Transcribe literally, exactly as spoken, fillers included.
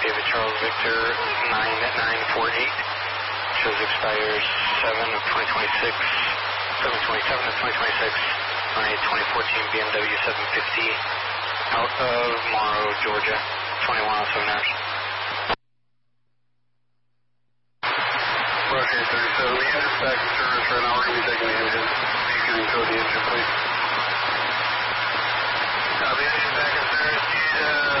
David Charles Victor nine nine four eight. Shows expires seven of twenty twenty-six, seven twenty-seven of twenty twenty-six on a twenty fourteen B M W seven fifty out of Morrow, Georgia, twenty-one oh seven hours. Roger, thirty-seven. The engine's back in service right now. We're going to be taking the engine. You can encode the engine, please. Uh, the engine's back in service. Need, uh,